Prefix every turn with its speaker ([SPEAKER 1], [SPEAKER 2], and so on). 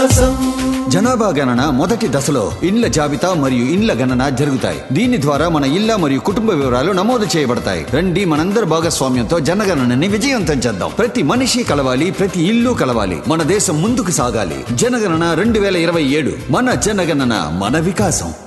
[SPEAKER 1] వికాసం.
[SPEAKER 2] జనాభా గణన మొదటి దశలో ఇండ్ల జాబితా మరియు ఇండ్ల గణన జరుగుతాయి. దీని ద్వారా మన ఇళ్ల మరియు కుటుంబ వివరాలు నమోదు చేయబడతాయి. రండి మనందరి భాగస్వామ్యంతో జనగణనని విజయవంతం చేద్దాం. ప్రతి మనిషి కలవాలి, ప్రతి ఇల్లు కలవాలి. మన దేశం ముందుకు సాగాలి. జనగణన 2027 మన జనగణన మన వికాసం.